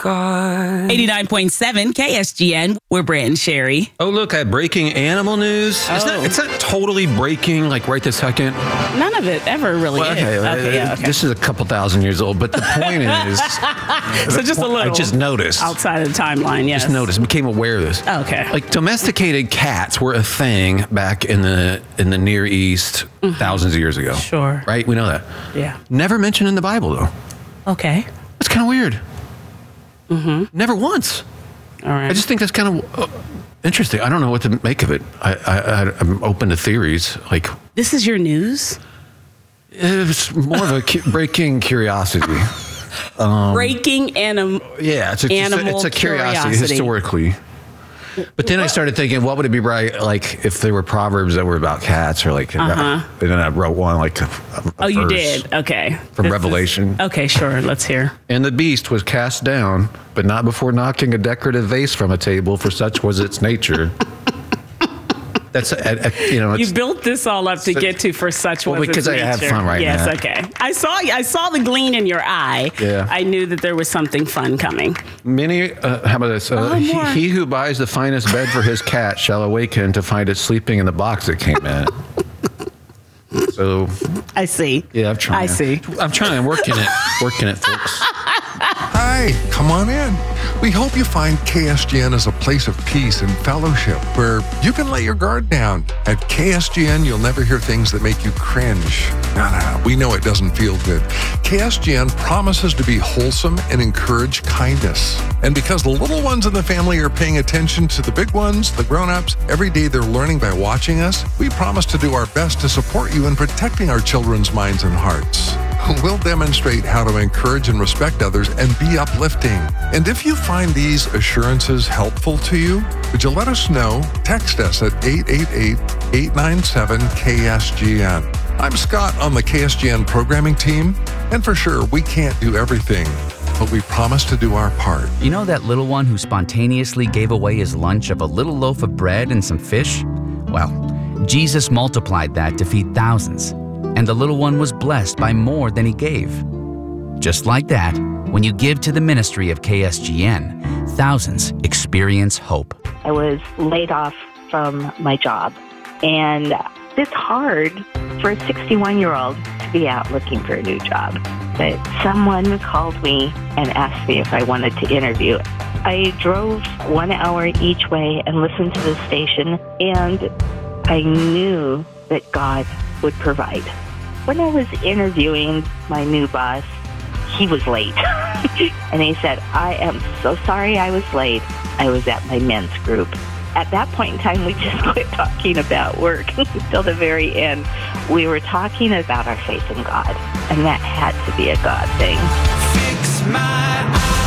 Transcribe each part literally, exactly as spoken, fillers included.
God. eighty-nine point seven K S G N. We're Brant and Sherry. Oh, look, at breaking animal news. Oh. It's, not, it's not totally breaking, like right this second. None of it ever really Well, is. okay, Okay, yeah, okay. This is a couple thousand years old, but the point is... So just a little. I just noticed. Outside of the timeline, yes. Just noticed. Became aware of this. Okay. Like domesticated cats were a thing back in the in the Near East mm-hmm. thousands of years ago. Sure. Right? We know that. Yeah. Never mentioned in the Bible, though. Okay. That's kind of weird. Mm-hmm. Never once. All right. I just think that's kind of uh, interesting. I don't know what to make of it. I, I, I'm open to theories. Like this is your news? It's more of a cu- breaking curiosity. Um, breaking anim- yeah, it's a, animal it's a curiosity, curiosity historically. But then I started thinking, what would it be right, like if there were proverbs that were about cats, or like, uh-huh. and then I wrote one like a, a oh, you did? Okay. From this Revelation. Is, okay, sure. Let's hear. And the beast was cast down, but not before knocking a decorative vase from a table, for such was its nature. That's a, a, you know. It's, you built this all up to get to for such well, was because its I have nature. fun right yes, now. Yes, okay. I saw I saw the gleam in your eye. Yeah. I knew that there was something fun coming. Many. Uh, how about this? Uh, oh, he, more. he who buys the finest bed for his cat shall awaken to find it sleeping in the box it came in. So. I see. Yeah, I'm trying. I see. I'm trying. I'm working it. Working it, folks. Hi, come on in. We hope you find K S G N as a place of peace and fellowship where you can let your guard down. At K S G N, you'll never hear things that make you cringe. No, no, no. We know it doesn't feel good. K S G N promises to be wholesome and encourage kindness. And because the little ones in the family are paying attention to the big ones, the grown-ups, every day they're learning by watching us, we promise to do our best to support you in protecting our children's minds and hearts. We'll demonstrate how to encourage and respect others and be uplifting. And if you find these assurances helpful to you, would you let us know? Text us at eight eight eight, eight nine seven, K S G N. I'm Scott on the K S G N programming team, and for sure, we can't do everything, but we promise to do our part. You know that little one who spontaneously gave away his lunch of a little loaf of bread and some fish? Well, Jesus multiplied that to feed thousands. And the little one was blessed by more than he gave. Just like that, when you give to the ministry of K S G N, thousands experience hope. I was laid off from my job, and it's hard for a sixty-one-year-old to be out looking for a new job. But someone called me and asked me if I wanted to interview. I drove one hour each way and listened to the station, and I knew that God would provide. When I was interviewing my new boss, he was late. And he said, I am so sorry I was late. I was at my men's group. At that point in time, we just quit talking about work until the very end. We were talking about our faith in God, and that had to be a God thing. Fix my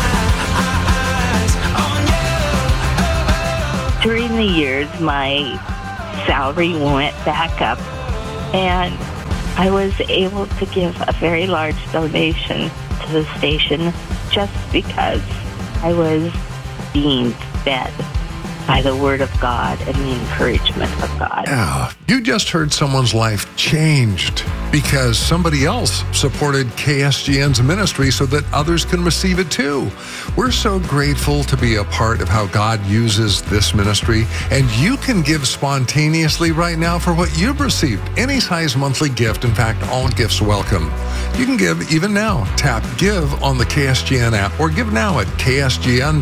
eyes on you. During the years, my salary went back up, and I was able to give a very large donation to the station just because I was being fed by the Word of God and the encouragement of God. Yeah, you just heard someone's life changed because somebody else supported K S G N's ministry so that others can receive it too. We're so grateful to be a part of how God uses this ministry, and you can give spontaneously right now for what you've received. Any size monthly gift, in fact, all gifts welcome. You can give even now. Tap Give on the K S G N app or give now at K S G N